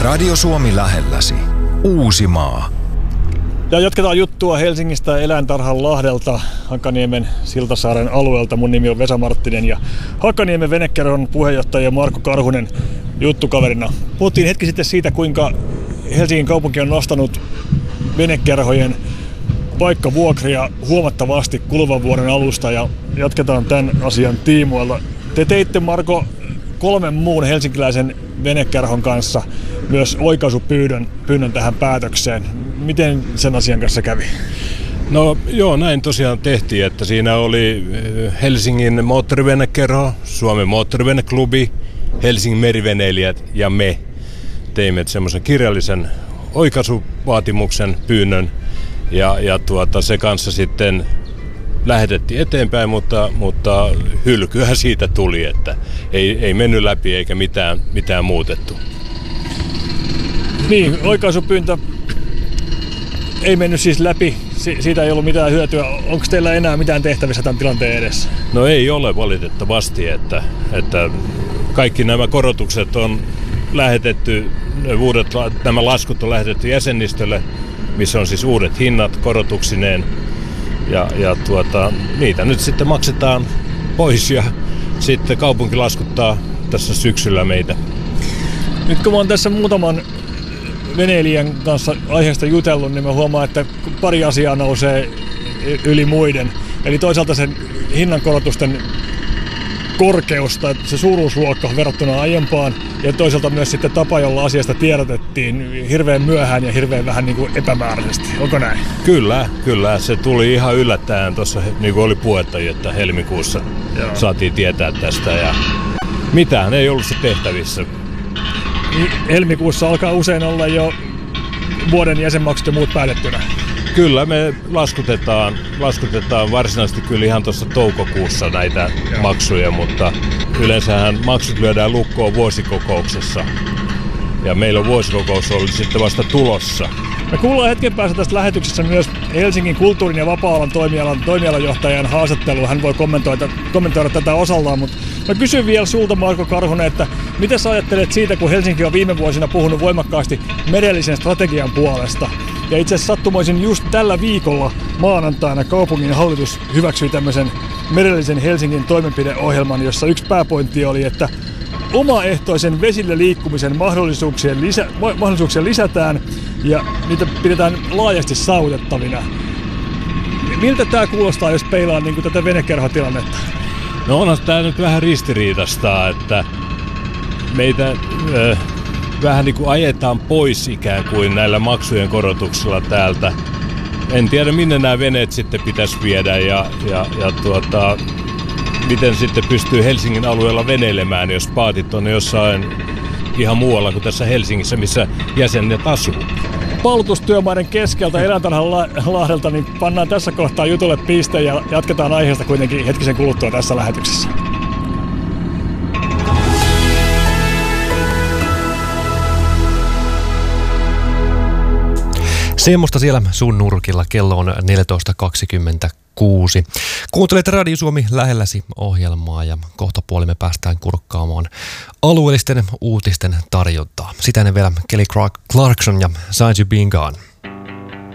Radio Suomi lähelläsi. Uusimaa. Ja jatketaan juttua Helsingistä eläintarhan Lahdelta, Hakaniemen Siltasaaren alueelta. Mun nimi on Vesa Marttinen ja Hakaniemen venekerhon puheenjohtaja Marko Karhunen juttukaverina. Puhuttiin hetki sitten siitä, kuinka Helsingin kaupunki on nostanut venekerhojen paikkavuokria huomattavasti kuluvan vuoden alusta ja jatketaan tämän asian tiimoilla. Te teitte, Marko, 3 muun helsinkiläisen venekerhon kanssa myös oikaisupyynnön tähän päätökseen. Miten sen asian kanssa kävi? No joo, näin tosiaan tehtiin, että siinä oli Helsingin moottorivenekerho, Suomen moottoriveneklubi, Helsingin meriveneilijät ja me teimme semmoisen kirjallisen oikaisuvaatimuksen pyynnön ja se kanssa sitten lähetettiin eteenpäin, mutta hylkyä siitä tuli, että ei mennyt läpi eikä mitään muutettu. Niin, oikaisupyyntö ei mennyt siis läpi, siitä ei ollut mitään hyötyä. Onko teillä enää mitään tehtävissä tämän tilanteen edessä? No ei ole valitettavasti, että kaikki nämä korotukset on lähetetty, nämä laskut on lähetetty jäsenistölle, missä on siis uudet hinnat korotuksineen. Ja niitä nyt sitten maksetaan pois ja sitten kaupunki laskuttaa tässä syksyllä meitä. Nyt kun mä oon tässä muutaman veneilijän kanssa aiheesta jutellut, niin mä huomaan, että pari asiaa nousee yli muiden. Eli toisaalta sen hinnankorotusten korkeus tai se suuruusluokka verrattuna aiempaan ja toisaalta myös sitten tapa, jolla asiasta tiedotettiin hirveän myöhään ja hirveän vähän niin kuin epämääräisesti. Onko näin? Kyllä. Se tuli ihan yllättäen tuossa, niin kuin oli puhetta, että helmikuussa saatiin tietää tästä ja mitään ei ollut se tehtävissä. Helmikuussa alkaa usein olla jo vuoden jäsenmaksut ja muut päätettynä. Kyllä me laskutetaan varsinaisesti kyllä ihan tuossa toukokuussa näitä maksuja, mutta yleensähän maksut lyödään lukkoon vuosikokouksessa. Ja meillä on vuosikokous oli sitten vasta tulossa. Me kuullaan hetken päästä tästä lähetyksessä myös Helsingin kulttuurin ja vapaa-alan toimialajohtajan haastattelu. Hän voi kommentoida tätä osallaan, mutta mä kysyn vielä sulta, Marko Karhunen, että mitä sä ajattelet siitä, kun Helsinki on viime vuosina puhunut voimakkaasti merellisen strategian puolesta? Ja itse asiassa sattumoisin just tällä viikolla maanantaina kaupungin hallitus hyväksyi tämmöisen merellisen Helsingin toimenpideohjelman, jossa yksi pääpointti oli, että omaehtoisen vesillä liikkumisen mahdollisuuksia lisätään ja niitä pidetään laajasti saavutettavina. Miltä tämä kuulostaa, jos peilaa niin kuin tätä venekerhotilannetta? No onhan tämä nyt vähän ristiriitasta, että meitä vähän niin kuin ajetaan pois ikään kuin näillä maksujen korotuksilla täältä. En tiedä, minne nämä veneet sitten pitäisi viedä ja miten sitten pystyy Helsingin alueella veneilemään, jos paatit on jossain ihan muualla kuin tässä Helsingissä, missä jäsenet asuu. Paalutustyömaiden keskeltä eläintarhan Lahdelta niin pannaan tässä kohtaa jutulle piste ja jatketaan aiheesta kuitenkin hetkisen kuluttua tässä lähetyksessä. Semmosta siellä sun nurkilla. Kello on 14.26. Kuuntelet Radio Suomi lähelläsi -ohjelmaa ja kohtapuoli me päästään kurkkaamaan alueellisten uutisten tarjontaa. Sitä ennen vielä Kelly Clarkson ja Signs You Being Gone.